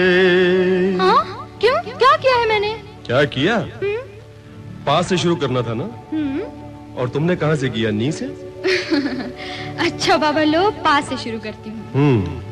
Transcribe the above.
हाँ? क्यों? क्या किया है मैंने? क्या किया? पा से शुरू करना था ना? और तुमने कहाँ से किया? नी से? अच्छा बाबा लो, पा से शुरू करती हूँ।